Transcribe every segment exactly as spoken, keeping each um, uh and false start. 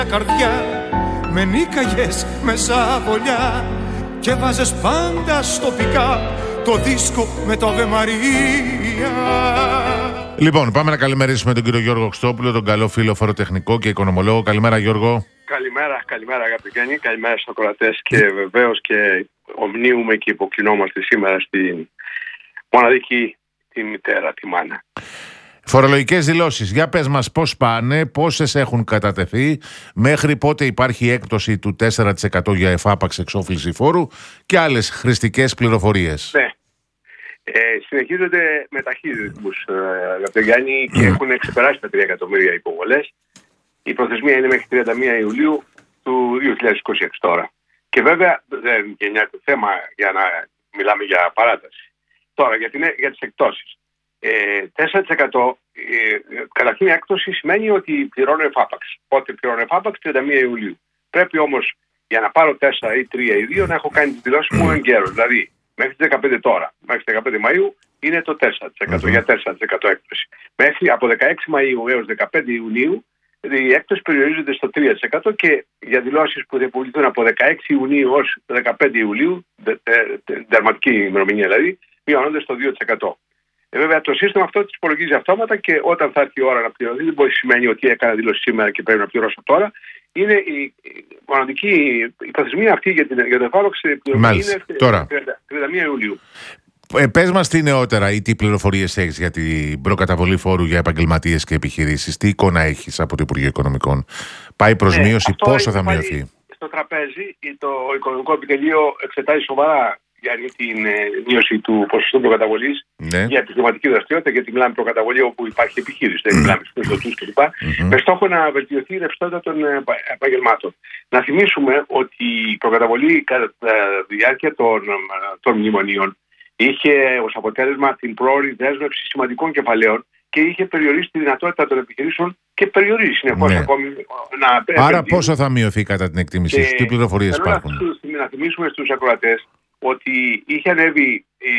Καρδιά με νίκαγες μέσα βολιά και βάζες πάντα στο πικά το δίσκο με το Αβε Μαρία. Λοιπόν, πάμε να καλημερίσουμε τον κύριο Γιώργο Χρυστόπουλο, τον καλό φίλο φοροτεχνικό και οικονομολόγο. Καλημέρα, Γιώργο. Καλημέρα, καλημέρα αγαπητοί. Καλημέρα στους ακροατές και βεβαίως και ομνίουμε και υποκλεινόμαστε σήμερα στην μοναδική τη μητέρα, τη μάνα. Φορολογικές δηλώσεις. Για πες μας πώς πάνε, πόσες έχουν κατατεθεί, μέχρι πότε υπάρχει έκπτωση του τέσσερα τοις εκατό για εφάπαξ εξόφληση φόρου και άλλες χρηστικές πληροφορίες. Ναι. Ε, συνεχίζονται με ταχύς ρυθμούς, αγαπητέ Γιάννη, και έχουν ξεπεράσει τα τρία εκατομμύρια υποβολές. Η προθεσμία είναι μέχρι τριάντα μία Ιουλίου του δύο χιλιάδες είκοσι έξι τώρα. Και βέβαια δεν είναι θέμα για να μιλάμε για παράταση. Τώρα για, την, για τις εκτόσεις. Ε, τέσσερα τοις εκατό ε, καταρχήν η έκπτωση σημαίνει ότι πληρώνω εφάπαξ. Πότε πληρώνω εφάπαξ? τριάντα μία Ιουλίου. Πρέπει όμως για να πάρω τέσσερα ή τρία ή δύο να έχω κάνει τις δηλώσεις μου εγκαίρως. Δηλαδή μέχρι τις δεκαπέντε τώρα, μέχρι τις δεκαπέντε Μαΐου είναι το τέσσερα τοις εκατό, mm-hmm. για τέσσερα τοις εκατό έκπτωση. Μέχρι από δεκαέξι Μαΐου έως δεκαπέντε Ιουνίου η έκπτωση περιορίζεται στο τρία τοις εκατό και για δηλώσεις που θα υποβληθούν από δεκαέξι Ιουνίου ως δεκαπέντε Ιουλίου, τερματική ημερομηνία δηλαδή, μειώνονται στο δύο τοις εκατό. Ε, βέβαια το σύστημα αυτό τις υπολογίζει αυτόματα και όταν θα έρθει η ώρα να πληρωθεί, δεν μπορεί να σημαίνει ότι έκανα δήλωση σήμερα και πρέπει να πληρώσω τώρα. Είναι η μοναδική η προθεσμία αυτή για, την, για το εφάπαξ πληρωμή είναι τριάντα μία Ιουλίου. Ε, πες μας τι νεότερα ή τι πληροφορίες έχεις για την προκαταβολή φόρου για επαγγελματίες και επιχειρήσεις. Τι εικόνα έχεις από το Υπουργείο Οικονομικών? Πάει προς ναι, μείωση, πόσο θα μειωθεί? Στο τραπέζι το Οικονομικό Επιτελείο εξετάζει σοβαρά για την ε, μείωση του ποσοστού προκαταβολής ναι. για επιχειρηματική δραστηριότητα, γιατί μιλάμε προκαταβολή όπου υπάρχει επιχείρηση, δεν μιλάμε στους μισθωτούς κλπ. Mm-hmm. Με στόχο να βελτιωθεί η ρευστότητα των ε, επαγγελμάτων. Να θυμίσουμε ότι η προκαταβολή κατά τη διάρκεια των, των μνημονίων είχε ως αποτέλεσμα την πρόωρη δέσμευση σημαντικών κεφαλαίων και είχε περιορίσει τη δυνατότητα των επιχειρήσεων και περιορίζει συνεχώς ναι. ακόμη να Άρα επενδύουν. Πόσο θα μειωθεί κατά την εκτίμησή σου, τι πληροφορίες υπάρχουν? Να, να θυμίσουμε στους ακροατές ότι είχε ανέβει ε,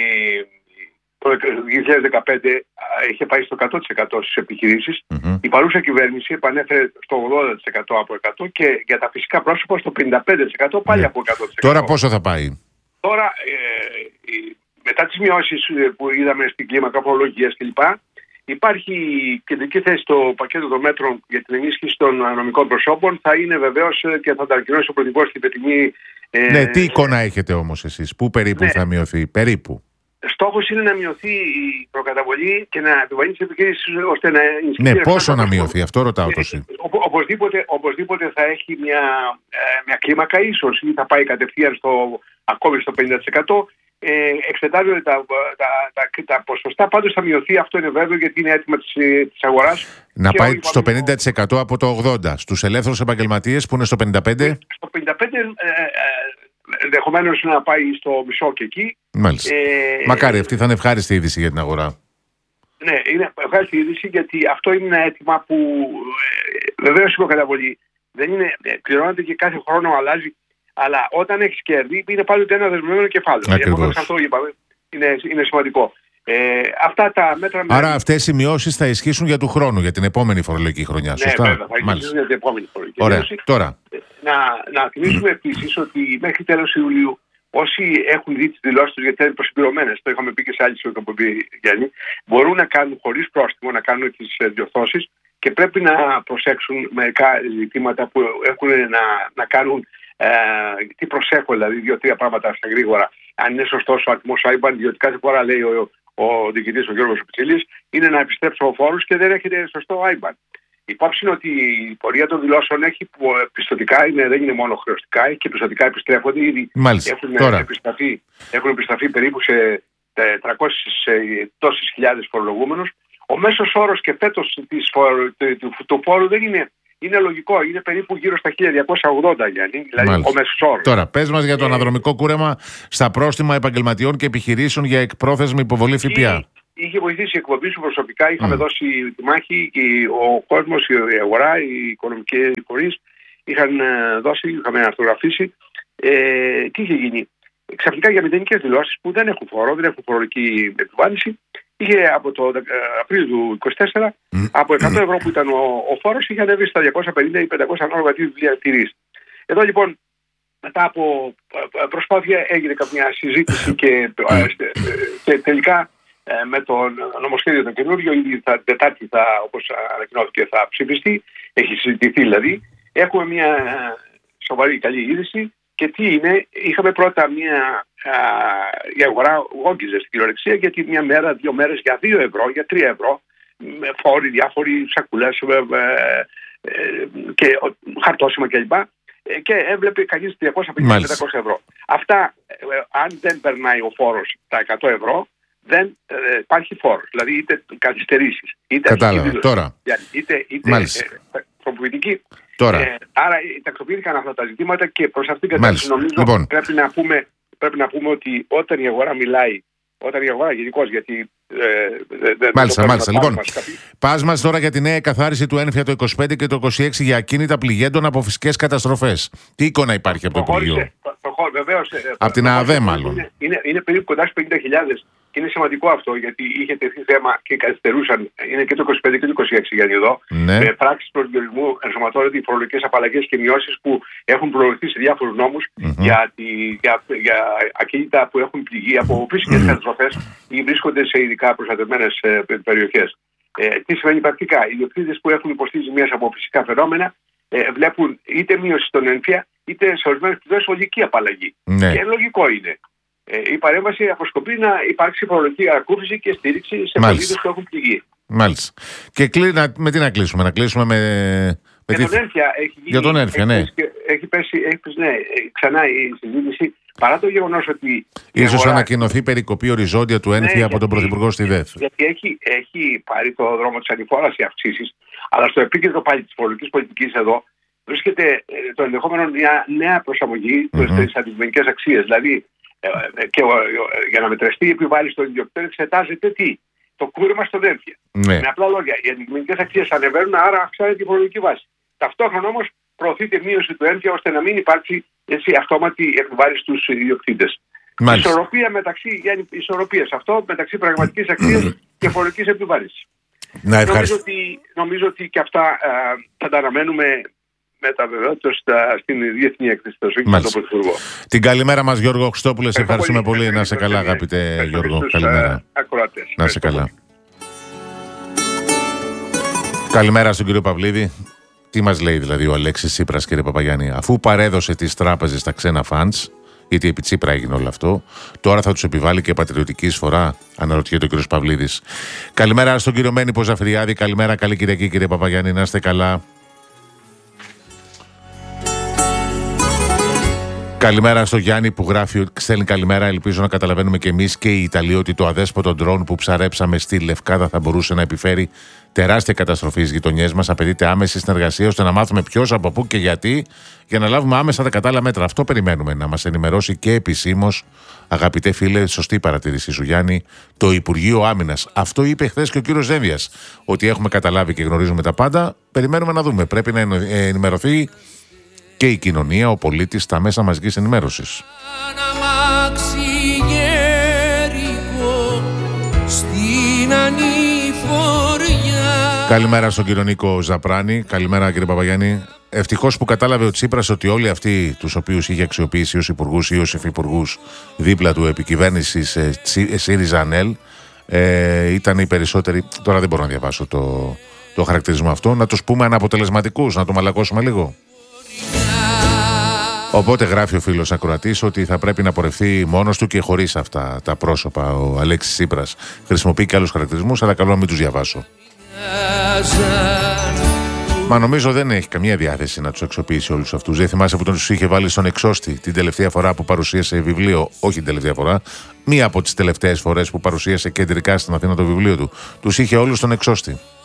το δύο χιλιάδες δεκαπέντε, είχε πάει στο εκατό τοις εκατό στις επιχειρήσεις. Mm-hmm. Η παρούσα κυβέρνηση επανέφερε στο ογδόντα τοις εκατό από εκατό και για τα φυσικά πρόσωπα στο πενήντα πέντε τοις εκατό πάλι mm. από εκατό τοις εκατό. Τώρα πόσο θα πάει? Τώρα, ε, ε, μετά τις μειώσεις που είδαμε στην κλίμακα φορολογίας κλπ, υπάρχει κεντρική θέση στο πακέτο των μέτρων για την ενίσχυση των νομικών προσώπων. Θα είναι βεβαίως και θα τα ανακοινώσει ο Πρωθυπουργός στην φετινή. Ε, ναι, τι εικόνα έχετε όμως εσείς, πού περίπου ναι. θα μειωθεί, περίπου? Στόχος είναι να μειωθεί η προκαταβολή και να επιβαρύνει τις επιχειρήσεις ώστε να ενισχυθεί. Ναι, πόσο να μειωθεί, αυτό ρωτάω τόσο. Ε, ο, οπωσδήποτε, οπωσδήποτε θα έχει μια, ε, μια κλίμακα ίσως ή θα πάει κατευθείαν στο, ακόμη στο πενήντα τοις εκατό. Ε, εξετάζονται τα, τα, τα, τα ποσοστά, πάντως θα μειωθεί, αυτό είναι βέβαιο γιατί είναι έτοιμα της, της αγοράς. Να πάει στο πενήντα τοις εκατό από το ογδόντα τοις εκατό στους ελεύθερους επαγγελματίες που είναι στο πενήντα πέντε τοις εκατό. Στο πενήντα πέντε τοις εκατό ε, ε, ενδεχομένως να πάει στο μισό και εκεί. Μάλιστα. Ε, Μακάρι, αυτή θα είναι ευχάριστη είδηση για την αγορά. Ναι, είναι ευχάριστη είδηση γιατί αυτό είναι ένα αίτημα που ε, βεβαίως η προκαταβολή δεν είναι, πληρώνεται και κάθε χρόνο αλλάζει. Αλλά όταν έχεις κέρδη, είναι πάντοτε ένα δεσμευμένο κεφάλαιο. Ακριβώς. Αυτό είπαμε. Είναι, είναι σημαντικό. Ε, αυτά τα μέτρα. Άρα με... αυτές οι μειώσεις θα ισχύσουν για του χρόνου, για την επόμενη φορολογική χρονιά. Ναι, σωστά? βέβαια, θα ισχύσουν για την επόμενη φορολογική χρονιά. Ωραία. Τώρα. Να, να θυμίσουμε επίσης ότι μέχρι τέλος Ιουλίου, όσοι έχουν δει τις δηλώσεις τους, γιατί είναι προσυμπληρωμένες, το είχαμε πει και σε άλλη εκπομπή, Γιάννη, μπορούν να κάνουν χωρίς πρόστιμο να κάνουν τις διορθώσεις και πρέπει να προσέξουν μερικά ζητήματα που έχουν να, να κάνουν. Ε, τι προσέχω, δηλαδή, δύο-τρία πράγματα στα γρήγορα. Αν είναι σωστός ο αριθμός άιμπαν, διότι κάθε φορά λέει ο, ο, ο διοικητής, ο Γιώργος Πιτσίλης, είναι να επιστρέψω ο φόρους και δεν έχετε σωστό άιμπαν. Υπόψη είναι ότι η πορεία των δηλώσεων έχει πιστωτικά, είναι, δεν είναι μόνο χρεωστικά, έχει και πιστωτικά επιστρέφονται. Ήδη έχουν επιστραφεί, έχουν επιστραφεί περίπου σε τριακόσιες τόσες χιλιάδες φορολογούμενους. Ο μέσος όρος και φέτος της, του, του, του φόρου δεν είναι. Είναι λογικό, είναι περίπου γύρω στα χίλια διακόσια ογδόντα, Γιάννη, δηλαδή Μάλιστα. ο μέσος όρος. Τώρα, πες μας για το ε... αναδρομικό κούρεμα στα πρόστιμα επαγγελματιών και επιχειρήσεων για εκπρόθεσμη υποβολή ΦΠΑ. Είχε βοηθήσει η εκπομπή σου προσωπικά, είχαμε mm. δώσει τη μάχη, ο κόσμος, η αγορά, οι οικονομικοί φορείς είχαν δώσει, είχαμε αρθογραφήσει. Ε, τι είχε γίνει? Ξαφνικά για μηδενικές δηλώσεις που δεν έχουν φόρο, δεν έχουν φορολογική επιβάρυνση, είχε από το Απρίλιο του είκοσι τέσσερα από εκατό ευρώ που ήταν ο, ο φόρος, είχε ανέβει στα διακόσια πενήντα ή πεντακόσια ανάλογα τι βιβλία τηρείς. Εδώ λοιπόν μετά από προσπάθεια έγινε κάποια συζήτηση και, και τελικά με το νομοσχέδιο το καινούριο, ήδη θα, Τετάρτη θα, όπως ανακοινώθηκε, θα ψηφιστεί, έχει συζητηθεί δηλαδή. Έχουμε μια σοβαρή καλή είδηση. Και τι είναι, είχαμε πρώτα μια α, η αγορά γόγγιζε στην κυριολεξία, γιατί μια μέρα, δύο μέρες για δύο ευρώ, για τρία ευρώ, με φόροι, διάφοροι σακουλές ε, ε, και χαρτόσημα κλπ. Ε, και έβλεπε κανείς τριακόσια πενήντα με πεντακόσια ευρώ. Αυτά, ε, αν δεν περνάει ο φόρος τα εκατό ευρώ, δεν ε, υπάρχει φόρος. Δηλαδή είτε καθυστερήσεις, είτε κατάλαβα. Τώρα. είτε, είτε ε, προποποιητική. Τώρα. Ε, άρα τακτοποιήθηκαν αυτά τα ζητήματα και προς αυτήν την κατάσταση νομίζω λοιπόν. πρέπει, να πούμε, πρέπει να πούμε ότι όταν η αγορά μιλάει, όταν η αγορά γενικώς, γιατί ε, δεν μάλιστα, το μάλιστα. Λοιπόν, μας πας μας τώρα για τη νέα εκαθάριση του ΕΝΦΙΑ το είκοσι πέντε και το είκοσι έξι για ακίνητα πληγέντων από φυσικές καταστροφές. Τι εικόνα υπάρχει από το Υπουργείο? Βεβαίως, από την ΑΑΔΕ μάλλον. Είναι, είναι, είναι περίπου κοντά στις πενήντα χιλιάδες. Και είναι σημαντικό αυτό, γιατί είχε τεθεί θέμα και καθυστερούσαν. Είναι και το είκοσι πέντε και το είκοσι έξι για εδώ. Ναι. Με πράξεις προσδιορισμού ενσωματώνονται οι φορολογικές απαλλαγές και μειώσεις που έχουν προωθηθεί σε διάφορους νόμους mm-hmm. για, τη, για, για ακίνητα που έχουν πληγεί από φυσικές mm-hmm. καταστροφές ή βρίσκονται σε ειδικά προστατευμένες ε, περιοχές. Ε, τι σημαίνει πρακτικά? Οι ιδιοκτήτες που έχουν υποστεί ζημίες από φυσικά φαινόμενα ε, βλέπουν είτε μείωση στον ΕΝΦΙΑ είτε σε ορισμένες περιπτώσεις ολική απαλλαγή. Ναι. Και λογικό είναι. Η παρέμβαση αποσκοπεί να υπάρξει φορολογική ακούρηση και στήριξη σε πολίτες που έχουν πληγεί. Μάλιστα. Και κλεί, να, με τι να κλείσουμε, να κλείσουμε με. με για, τον ΕΝΦΙΑ, έχει γίνει, για τον ΕΝΦΙΑ, ναι. Έχει, έχει πέσει, έχει πέσει ναι, ξανά η συζήτηση, παρά το γεγονός ότι. Ίσως αγορά... ανακοινωθεί περικοπή οριζόντια του ΕΝΦΙΑ ναι, από τον Πρωθυπουργό στη ΔΕΘ. Γιατί έχει, έχει πάρει το δρόμο της ανηφόρας οι αυξήσεις, αλλά στο επίκεντρο πάλι της φορολογικής πολιτικής εδώ βρίσκεται το ενδεχόμενο μια νέα προσαρμογή mm-hmm. στις αντικειμενικές αξίες. Δηλαδή, και για να μετραστεί η επιβάλληση των ιδιοκτήτων εξετάζεται τι? Το κούρεμα στον ΕΝΦΙΑ. Ναι. Με απλά λόγια, οι αντικειμενικές αξίες ανεβαίνουν, άρα αυξάνεται η φορολογική βάση. Ταυτόχρονα όμως προωθείται μείωση του ΕΝΦΙΑ ώστε να μην υπάρξει έτσι, αυτόματη επιβάλληση στους ιδιοκτήτες. Ισορροπία μεταξύ, yani, ισορροπία σε αυτό μεταξύ πραγματικής αξίας και φορολογικής επιβάλλησης. Να, νομίζω, ότι, νομίζω ότι και αυτά α, θα τα αναμένουμε με τα βεβαιότητα στην διεθνή έκθεση του Πρωθυπουργού. Την καλημέρα μας, Γιώργο Χριστόπουλε. Σε ευχαριστούμε πολύ. πολύ. Να σε καλά, αγαπητέ Γιώργο. Καλημέρα. Ακροατές. Να σε καλά. Καλημέρα στον κύριο Παυλίδη. Τι μας λέει δηλαδή ο Αλέξης Τσίπρας, κύριε Παπαγιάννη? Αφού παρέδωσε τις τράπεζες στα ξένα φαντς, γιατί επί Τσίπρα έγινε όλο αυτό, τώρα θα τους επιβάλλει και πατριωτική εισφορά, αναρωτιέται ο κύριος Παυλίδης. Καλημέρα στον κύριο Μένη Ποζαφριάδη. Καλημέρα, καλή Κυριακή, κύριε Παπαγιάννη. Να είστε καλά. Καλημέρα στο Γιάννη που γράφει, στέλνει καλημέρα. Ελπίζω να καταλαβαίνουμε και εμείς και οι Ιταλοί ότι το αδέσποτο ντρόν που ψαρέψαμε στη Λευκάδα θα μπορούσε να επιφέρει τεράστια καταστροφή στις γειτονιές μας. Απαιτείται άμεση συνεργασία ώστε να μάθουμε ποιος, από πού και γιατί, για να λάβουμε άμεσα τα κατάλληλα μέτρα. Αυτό περιμένουμε, να μας ενημερώσει και επισήμως, αγαπητέ φίλε, σωστή παρατήρησή σου Γιάννη, το Υπουργείο Άμυνας. Αυτό είπε χθες και ο κύριος Δένδιας, ότι έχουμε καταλάβει και γνωρίζουμε τα πάντα. Περιμένουμε να δούμε. Πρέπει να ενημερωθεί και η κοινωνία, ο πολίτης, στα μέσα μαζικής ενημέρωσης. Καλημέρα στον κύριο Νίκο Ζαπράνη. Καλημέρα κύριε Παπαγιάννη. Ευτυχώς που κατάλαβε ο Τσίπρας ότι όλοι αυτοί τους οποίους είχε αξιοποιήσει ως υπουργούς ή ως υφυπουργούς δίπλα του επικυβέρνησης ε, ΣΥΡΙΖΑ-ΑΝΕΛ ε, ήταν οι περισσότεροι. Τώρα δεν μπορώ να διαβάσω το, το χαρακτηρισμό αυτό. Να τους πούμε αναποτελεσματικούς, να το μαλακώσουμε λίγο. Οπότε γράφει ο φίλος ακροατής ότι θα πρέπει να πορευτεί μόνος του και χωρίς αυτά τα πρόσωπα ο Αλέξης Τσίπρας. Χρησιμοποιεί και άλλους χαρακτηρισμούς, αλλά καλό να μην τους διαβάσω. Μα νομίζω δεν έχει καμία διάθεση να τους αξιοποιήσει όλους αυτούς. Δεν θυμάσαι που τον τους είχε βάλει στον εξώστη την τελευταία φορά που παρουσίασε βιβλίο, όχι την τελευταία φορά, μία από τις τελευταίες φορές που παρουσίασε κεντρικά στην Αθήνα το βιβλίο του. Τους είχε όλους στον εξώστη.